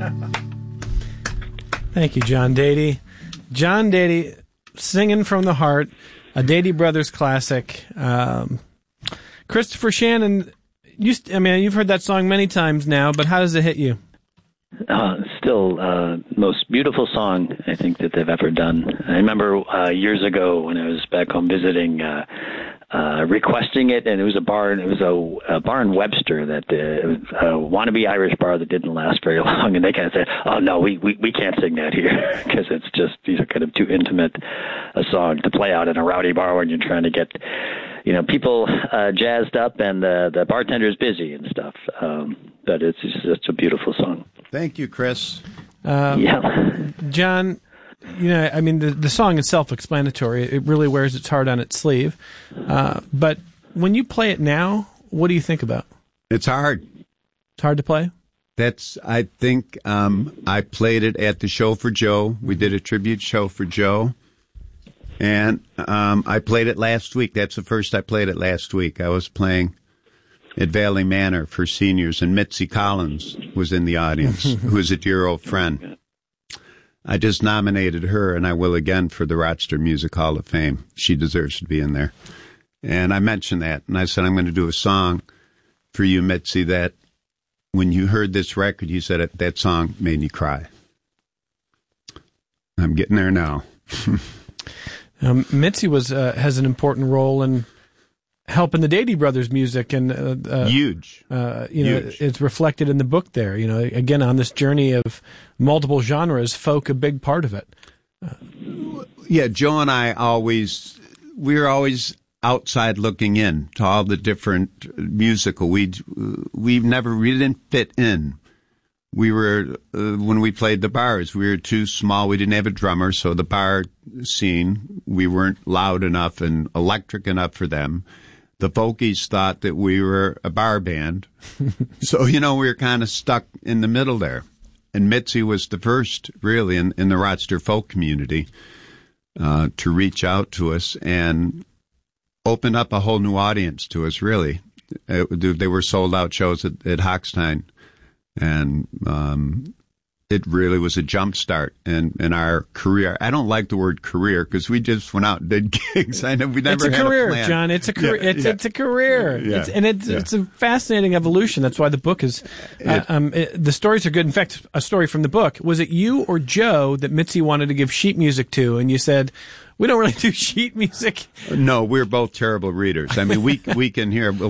Thank you, John Dady. John Dady, Singing from the Heart, a Dady Brothers classic. Christopher Shannon, you've heard that song many times now, but how does it hit you? Still, most beautiful song I think that they've ever done. I remember years ago when I was back home visiting, requesting it, and it was a bar in Webster that a wannabe Irish bar that didn't last very long, and they kind of said, "Oh no, we can't sing that here because it's just kind of too intimate a song to play out in a rowdy bar when you're trying to get people jazzed up and the bartender's busy and stuff." But it's just a beautiful song. Thank you, Chris. John, the song is self-explanatory. It really wears its heart on its sleeve. But when you play it now, what do you think about? It's hard. It's hard to play? I think I played it at the Show for Joe. We did a tribute show for Joe. And I played it last week. That's the first I played it last week. I was playing at Valley Manor for seniors, and Mitzi Collins was in the audience, who is a dear old friend. I just nominated her, and I will again for the Rochester Music Hall of Fame. She deserves to be in there. And I mentioned that, and I said, I'm going to do a song for you, Mitzi, that when you heard this record, you said that song made you cry. I'm getting there now. Mitzi has an important role in helping the Dady Brothers music, and huge. Huge. It's reflected in the book there. Again, on this journey of multiple genres, folk a big part of it. Joe and I we were always outside looking in to all the different musical. We didn't fit in. We were when we played the bars, we were too small. We didn't have a drummer, so the bar scene, we weren't loud enough and electric enough for them. The folkies thought that we were a bar band. So, we were kind of stuck in the middle there. And Mitzi was the first, really, in the Rochester folk community to reach out to us and open up a whole new audience to us, really. They were sold-out shows at Hochstein. And it really was a jump start in our career. I don't like the word career because we just went out and did gigs. I know we never had a plan. It's a career, John. It's a career. It's a career. Yeah. It's a fascinating evolution. That's why the book is. The stories are good. In fact, a story from the book. Was it you or Joe that Mitzi wanted to give sheet music to, and you said, "We don't really do sheet music"? No, we're both terrible readers. I mean, we can hear.